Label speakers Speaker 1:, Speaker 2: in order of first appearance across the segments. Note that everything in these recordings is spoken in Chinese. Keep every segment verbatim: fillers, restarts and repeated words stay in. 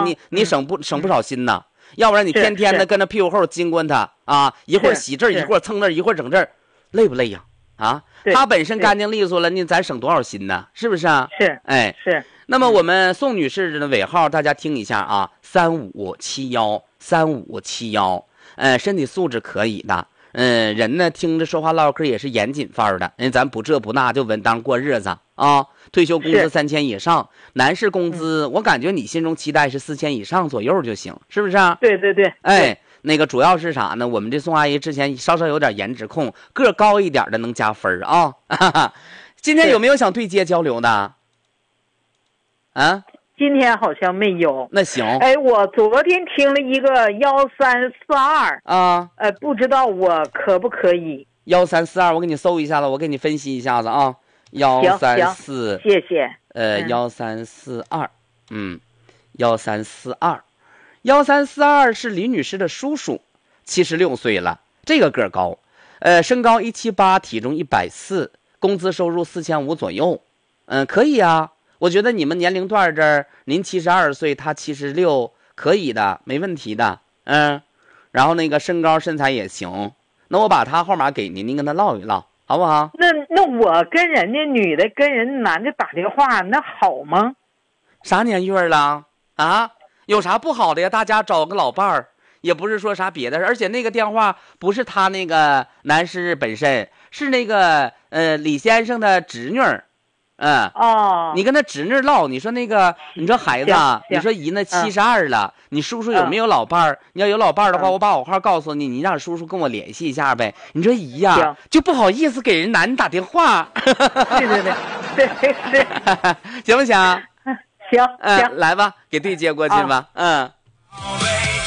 Speaker 1: 你你省不省不少心呐？要不然你天天的跟着屁股后经过他啊，一会儿洗这儿，一会儿蹭那儿，一会儿整这儿，累不累呀？啊，他本身干净利索了，你咱省多少心呢？是不是啊？
Speaker 2: 是，
Speaker 1: 哎，
Speaker 2: 是。
Speaker 1: 那么我们宋女士的尾号，大家听一下啊，三五七幺三五七幺，呃，身体素质可以的。嗯，人呢听着说话唠嗑也是严谨范儿的，人咱不这不那就稳当过日子啊。退休工资三千以上，男士工资、嗯、我感觉你心中期待是四千以上左右就行，是不是啊？
Speaker 2: 对对对，
Speaker 1: 哎，那个主要是啥呢？我们这宋阿姨之前稍稍有点颜值控，个高一点的能加分啊。今天有没有想对接交流的？啊？
Speaker 2: 今天好像没有。
Speaker 1: 那行。
Speaker 2: 哎，我昨天听了一个幺三四二
Speaker 1: 啊，
Speaker 2: 呃，不知道我可不可以？
Speaker 1: 幺三四二，我给你搜一下子，我给你分析一下子啊。幺三四，
Speaker 2: 谢谢。
Speaker 1: 呃，幺三四二，嗯，幺三四二，幺三四二是李女士的叔叔，七十六岁了，这个个高，呃，身高一七八，体重一百四，工资收入四千五左右，嗯、呃，可以啊。我觉得你们年龄段这儿，您七十二岁，他七十六，可以的，没问题的，嗯。然后那个身高身材也行，那我把他号码给您，您跟他唠一唠，好不好？
Speaker 2: 那那我跟人家女的跟人男的打电话，那好吗？
Speaker 1: 啥年月了啊？有啥不好的呀？大家找个老伴儿，也不是说啥别的，而且那个电话不是他那个男士本身，是那个呃李先生的侄女儿。嗯
Speaker 2: 哦，
Speaker 1: 你跟他侄女唠，你说那个，你说孩子，你说姨那七十二了，嗯、你叔叔有没有老伴儿？嗯、你要有老伴儿的话，嗯、我把我号告诉你，你让叔叔跟我联系一下呗。你说姨呀，就不好意思给人男人打电话。
Speaker 2: 对对对，对是，
Speaker 1: 行不行？
Speaker 2: 行，
Speaker 1: 嗯、
Speaker 2: 行，
Speaker 1: 来吧，给对接过去吧。啊、嗯。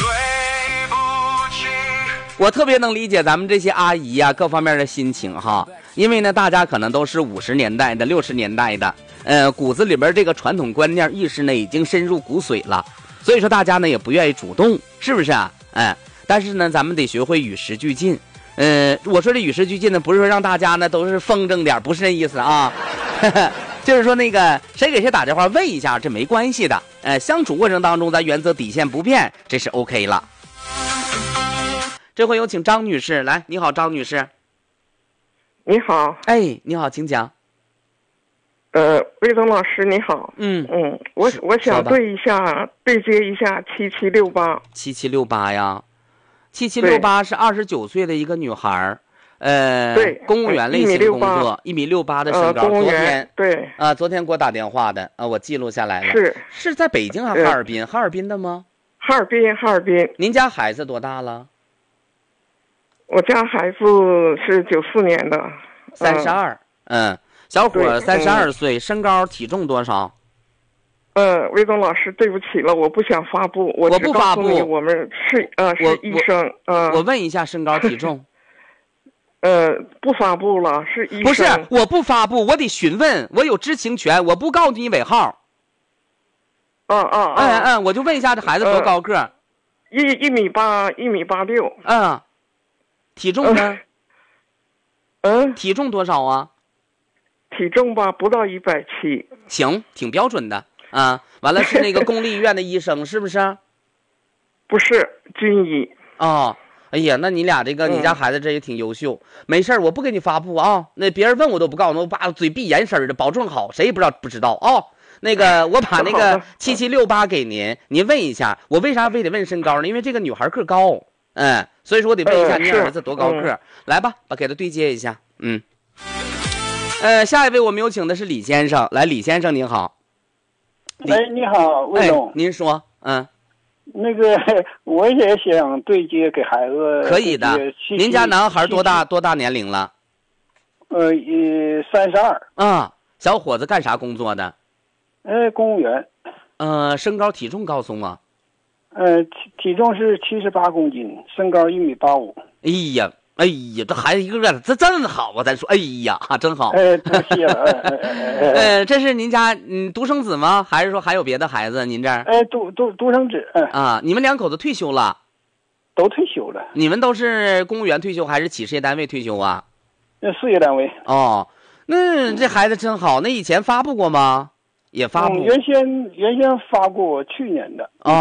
Speaker 1: 我特别能理解咱们这些阿姨呀、啊、各方面的心情哈，因为呢大家可能都是五十年代的六十年代的，呃骨子里边这个传统观念意识呢已经深入骨髓了，所以说大家呢也不愿意主动，是不是啊？哎，但是呢咱们得学会与时俱进。呃我说这与时俱进呢不是说让大家呢都是风筝点，不是那意思啊。就是说那个谁给谁打电话问一下，这没关系的，呃相处过程当中咱原则底线不变，这是 OK 了。这回有请张女士来。你好，张女士。
Speaker 3: 你好。
Speaker 1: 哎，你好，请讲。
Speaker 3: 呃，魏东老师你好。
Speaker 1: 嗯
Speaker 3: 嗯，我我想对一下对接一下七七六八。
Speaker 1: 七七六八呀，七七六八是二十九岁的一个女孩，呃，
Speaker 3: 对，
Speaker 1: 公务员类型工作，一米六八的身高。
Speaker 3: 呃、公务员
Speaker 1: 昨天
Speaker 3: 对
Speaker 1: 啊、呃，昨天给我打电话的啊、呃，我记录下来了。
Speaker 3: 是
Speaker 1: 是在北京还是哈尔滨？呃、哈尔滨的吗？
Speaker 3: 哈尔滨，哈尔滨。
Speaker 1: 您家孩子多大了？
Speaker 3: 我家孩子是九四年的，
Speaker 1: 三十二。嗯，小伙三十二岁，身高体重多少？
Speaker 3: 呃，魏东老师，对不起了，我不想发布，我
Speaker 1: 我不发布。
Speaker 3: 我们是呃是医生，呃，
Speaker 1: 我问一下身高体重。
Speaker 3: 呃，不发布了，是医生。
Speaker 1: 不是，我不发布，我得询问，我有知情权，我不告诉你尾号。
Speaker 3: 嗯嗯
Speaker 1: 嗯嗯，我就问一下这孩子多高个？
Speaker 3: 呃、一一米八，一米八六。
Speaker 1: 嗯。体重呢？
Speaker 3: 嗯，
Speaker 1: 体重多少啊？
Speaker 3: 体重吧，不到一百七。
Speaker 1: 行，挺标准的啊。完了是那个公立医院的医生，是不是？
Speaker 3: 不是，军医。
Speaker 1: 哦，哎呀，那你俩这个，你家孩子这也挺优秀。嗯、没事我不给你发布啊。那别人问我都不告诉我，把嘴闭严实的，保证好，谁也不知道不知道啊、哦。那个，我把那个七七六八给您，您问一下，我为啥非得问身高呢？因为这个女孩个高。嗯，所以说我得问一下你儿子多高个、呃嗯、来吧，把给他对接一下。嗯，呃，下一位我们有请的是李先生，来，李先生您好。
Speaker 4: 哎，你好，魏总、
Speaker 1: 哎。您说，嗯，
Speaker 4: 那个我也想对接给孩子。
Speaker 1: 可以的。您家男孩多大？多大年龄了？
Speaker 4: 呃，呃，三十二。
Speaker 1: 啊，小伙子干啥工作的？
Speaker 4: 呃，公务员。
Speaker 1: 呃，身高体重告诉我。
Speaker 4: 呃，体体重是七十八公斤，身高一米八五。
Speaker 1: 哎呀，哎呀，这孩子一个个这真好啊！咱说，哎呀，真好。
Speaker 4: 哎，多谢了。
Speaker 1: 呃，这是您家嗯独生子吗？还是说还有别的孩子？您这儿？
Speaker 4: 哎，独独独生子。嗯、
Speaker 1: 啊，你们两口子退休了？
Speaker 4: 都退休了。
Speaker 1: 你们都是公务员退休还是企事业单位退休啊？
Speaker 4: 那事业单位。
Speaker 1: 哦，那这孩子真好。那以前发布过吗？也发布。
Speaker 4: 嗯、原先原先发过，去年的。
Speaker 1: 哦。